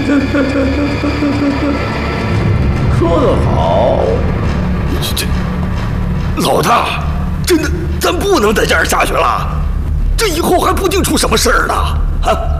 说得好， 这老大，真的，咱不能再这样下去了，这以后还不定出什么事儿呢啊！